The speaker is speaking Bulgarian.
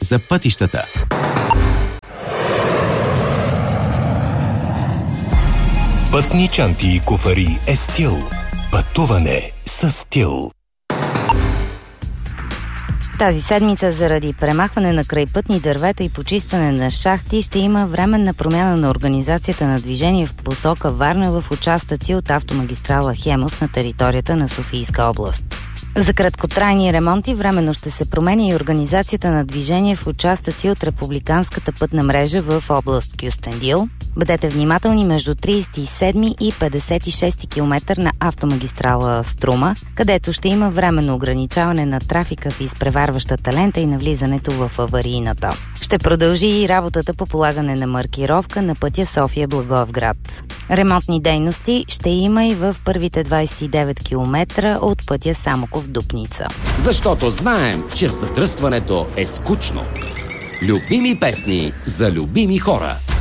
за пътищата. Пътни чанти и куфари е стил. Пътуване с стил. Тази седмица заради премахване на крайпътни дървета и почистване на шахти ще има временна промяна на организацията на движение в посока Варна в участъци от автомагистрала Хемус на територията на Софийска област. За краткотрайни ремонти временно ще се променя и организацията на движение в участъци от републиканската пътна мрежа в област Кюстендил. Бъдете внимателни между 37 и 56 км на автомагистрала Струма, където ще има временно ограничаване на трафика в изпреварващата лента и навлизането в аварийната. Ще продължи и работата по полагане на маркировка на пътя София-Благоевград. Ремонтни дейности ще има и в първите 29 км от пътя Самоков-Дупница. Защото знаем, че в задръстването е скучно. Любими песни за любими хора.